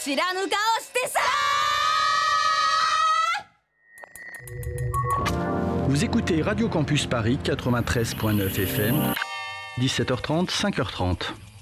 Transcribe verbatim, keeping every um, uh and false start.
知らぬ顔してさ。 Vous écoutez Radio Campus Paris quatre-vingt-treize point neuf F M, dix-sept heures trente, cinq heures trente.